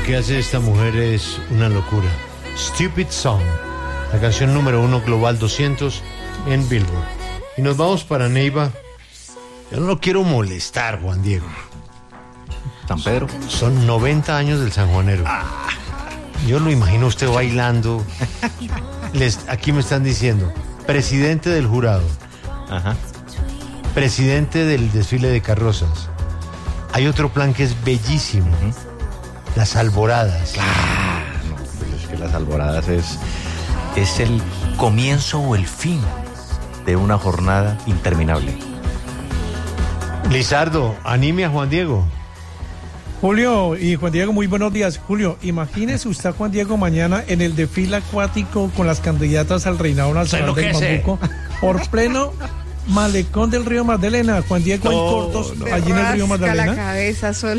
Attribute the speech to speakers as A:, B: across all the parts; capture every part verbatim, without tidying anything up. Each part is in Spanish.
A: que hace esta mujer es una locura. Stupid Song, la canción número uno global doscientos en Billboard. Y nos vamos para Neiva. Yo no lo quiero molestar, Juan Diego.
B: San Pedro.
A: Son noventa años del sanjuanero. Yo lo imagino usted bailando. Les, aquí me están diciendo, presidente del jurado.
B: Ajá.
A: Presidente del desfile de carrozas. Hay otro plan que es bellísimo. Uh-huh. Las alboradas.
B: Ah, no, pues es que las alboradas es, es el comienzo o el fin de una jornada interminable.
A: Lizardo, anime a Juan Diego.
C: Julio y Juan Diego, muy buenos días. Julio, imagínese usted, Juan Diego, mañana en el desfile acuático con las candidatas al reinado nacional del Bambuco, por pleno malecón del río Magdalena. Juan Diego, hay no, cortos no. allí en el río Magdalena.
D: La cabeza solo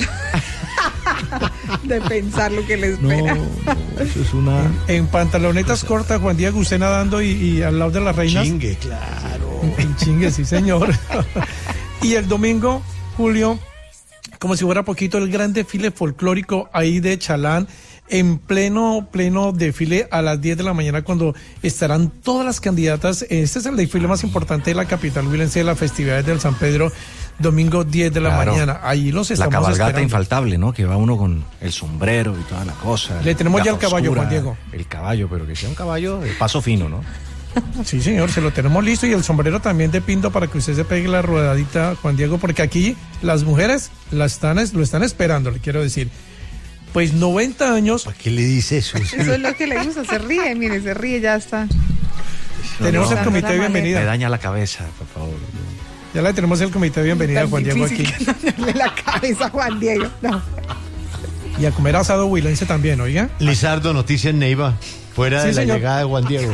D: de pensar lo que le espera.
B: No, no, eso es una...
C: En, en pantalonetas cortas, Juan Diego, usted nadando y, y al lado de las reinas.
A: Chingue, claro.
C: En, en chingue, sí, señor. Y el domingo, Julio, como si fuera poquito, el gran desfile folclórico ahí de Chalán, en pleno, pleno desfile a las diez de la mañana, cuando estarán todas las candidatas. Este es el desfile más importante de la capital huilense de las festividades del San Pedro, domingo diez de la claro. mañana. Ahí los estamos
B: La cabalgata
C: esperando.
B: Infaltable, ¿no? Que va uno con el sombrero y toda la cosa.
C: Le tenemos ya el
B: oscura,
C: caballo, Juan Diego.
B: El caballo, pero que sea un caballo de paso fino, ¿no?
C: Sí, señor, se lo tenemos listo, y el sombrero también de pinto para que usted se pegue la rodadita, Juan Diego, porque aquí las mujeres la están, lo están esperando, le quiero decir. Pues noventa años.
A: ¿Para qué le dice eso?
D: Eso es lo que le gusta, se ríe, mire, se ríe, ya está.
C: No, tenemos no, el comité de bienvenida.
B: Me daña la cabeza, por favor.
C: Ya le tenemos el comité de bienvenida a Juan Diego aquí.
D: Dañarle la cabeza a Juan Diego, no.
C: Y a comer asado huilense también, oiga.
A: Lizardo, noticia en Neiva, fuera sí, de la señor. Llegada de Juan Diego.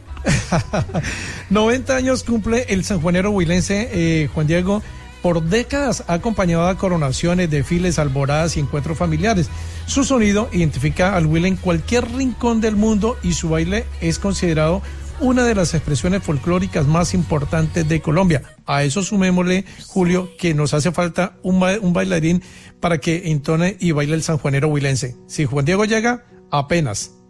C: noventa años cumple el sanjuanero huilense, eh, Juan Diego. Por décadas ha acompañado a coronaciones, desfiles, alboradas y encuentros familiares. Su sonido identifica al Huila en cualquier rincón del mundo, y su baile es considerado una de las expresiones folclóricas más importantes de Colombia. A eso sumémosle, Julio, que nos hace falta un, ba- un bailarín para que entone y baile el sanjuanero huilense. Si Juan Diego llega, apenas.